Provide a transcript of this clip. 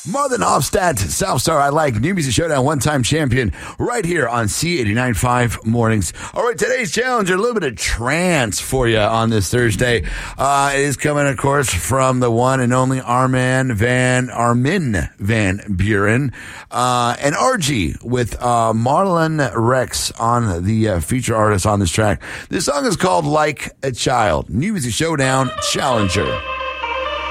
Marlon Hofstadt, Southstar, I Like, New Music Showdown, one-time champion, right here on C89.5 Mornings. All right, today's challenge, a little bit of trance for you on this Thursday. It is coming, of course, from the one and only Armin van Buuren, and RG with Marlon Rex on the feature artist on this track. This song is called Like a Child. New Music Showdown Challenger.